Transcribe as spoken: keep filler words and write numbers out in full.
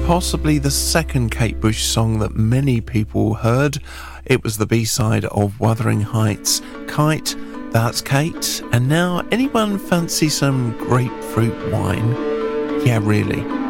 possibly the second Kate Bush song that many people heard. It was the B-side of Wuthering Heights, Kite. That's Kate. And now, anyone fancy some grapefruit wine? Yeah, really.